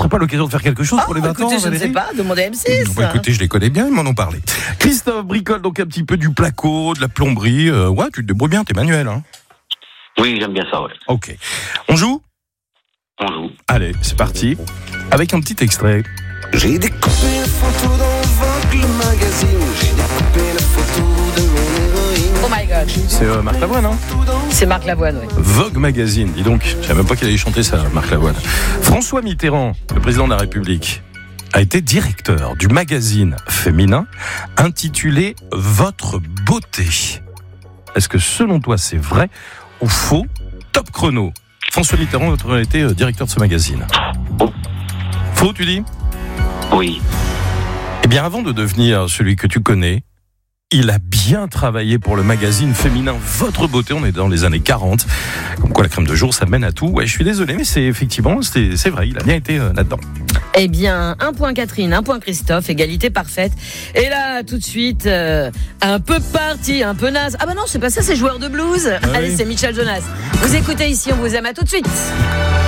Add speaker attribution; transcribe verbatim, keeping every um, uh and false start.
Speaker 1: serait pas l'occasion de faire quelque chose
Speaker 2: oh,
Speaker 1: pour les vingt
Speaker 2: écoutez,
Speaker 1: ans,
Speaker 2: je ne
Speaker 1: Valérie
Speaker 2: sais pas, demandez à M six.
Speaker 1: Bah, écoutez, je les connais bien, ils m'en ont parlé. Christophe bricole donc un petit peu du placo, de la plomberie. Euh, ouais, tu te débrouilles bien, t'es manuel. Hein.
Speaker 3: Oui, j'aime bien ça, ouais.
Speaker 1: Ok. On joue ?
Speaker 3: On joue.
Speaker 1: Allez, c'est parti. Avec un petit extrait.
Speaker 4: J'ai découpé une photo dans Vogue magazine. J'ai découpé la photo de mon héroïne.
Speaker 2: Oh my God.
Speaker 1: C'est euh, Marc Lavoine, hein ?
Speaker 2: C'est Marc Lavoine, oui.
Speaker 1: Vogue Magazine, dis donc. Je savais même pas qu'il allait chanter ça, Marc Lavoine. François Mitterrand, le président de la République, a été directeur du magazine féminin intitulé Votre beauté. Est-ce que selon toi c'est vrai ou faux ? Top chrono. François Mitterrand a été directeur de ce magazine.
Speaker 3: Oh.
Speaker 1: Faux, tu dis ?
Speaker 3: Oui.
Speaker 1: Eh bien, avant de devenir celui que tu connais, il a bien travaillé pour le magazine féminin Votre Beauté. On est dans les années quarante. Comme quoi, la crème de jour, ça mène à tout. Ouais, je suis désolé, mais c'est effectivement, c'est, c'est vrai, il a bien été euh, là-dedans.
Speaker 2: Eh bien, un point Catherine, un point Christophe, égalité parfaite. Et là, tout de suite, euh, un peu parti, un peu naze. Ah bah non, c'est pas ça, c'est joueur de blues.
Speaker 1: Ah
Speaker 2: Allez,
Speaker 1: oui.
Speaker 2: c'est Michel Jonas. Vous écoutez ici, on vous aime, à tout de suite.